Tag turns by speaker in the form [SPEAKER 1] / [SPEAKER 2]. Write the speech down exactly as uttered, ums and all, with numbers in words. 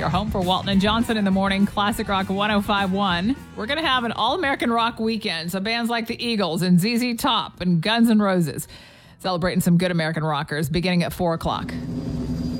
[SPEAKER 1] your home for Walton and Johnson in the morning. Classic Rock one oh five point one. We're going to have an all-American rock weekend. So bands like the Eagles and Z Z Top and Guns N' Roses celebrating some good American rockers beginning at four o'clock.